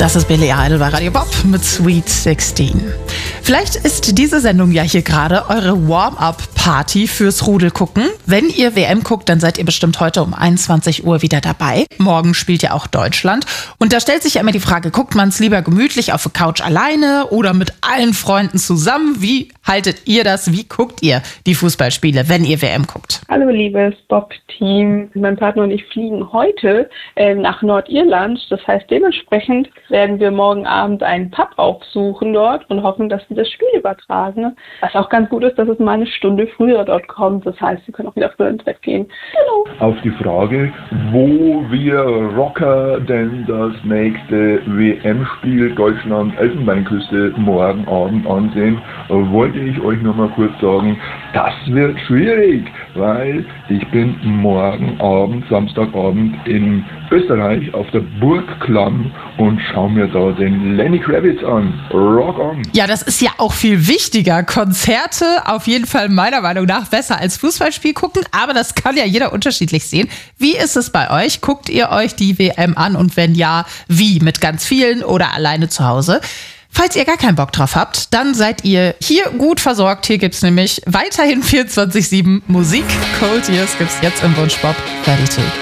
Das ist Billy Idol bei Radio Bob mit Sweet 16. Vielleicht ist diese Sendung ja hier gerade eure Warm-up-Party fürs Rudelgucken. Wenn ihr WM guckt, dann seid ihr bestimmt heute um 21 Uhr wieder dabei. Morgen spielt ja auch Deutschland. Und da stellt sich ja immer die Frage, guckt man es lieber gemütlich auf der Couch alleine oder mit allen Freunden zusammen? Wie haltet ihr das? Wie guckt ihr die Fußballspiele, wenn ihr WM guckt? Hallo liebes Bob-Team. Mein Partner und ich fliegen heute nach Nordirland. Das heißt, dementsprechend werden wir morgen Abend einen Pub aufsuchen dort und hoffen, dass sie das Spiel übertragen. Was auch ganz gut ist, dass es mal eine Stunde früher dort kommt. Das heißt, sie können auch wieder früher ins Bett gehen. Genau. Auf die Frage, wo wir Rocker denn das nächste WM-Spiel Deutschland-Elfenbeinküste morgen Abend ansehen, wollte ich euch noch mal kurz sagen, das wird schwierig, weil ich bin morgen Abend, Samstagabend in Österreich auf der Burg Klamm und schaue mir da den Lenny Kravitz an. Rock on! Ja, das ist ja auch viel wichtiger. Konzerte auf jeden Fall meiner Meinung nach besser als Fußballspiel gucken, aber das kann ja jeder unterschiedlich sehen. Wie ist es bei euch? Guckt ihr euch die WM an und wenn ja, wie? Mit ganz vielen oder alleine zu Hause? Falls ihr gar keinen Bock drauf habt, dann seid ihr hier gut versorgt. Hier gibt's nämlich weiterhin 24/7 Musik. Cold Years gibt's jetzt im Wunschbob 32.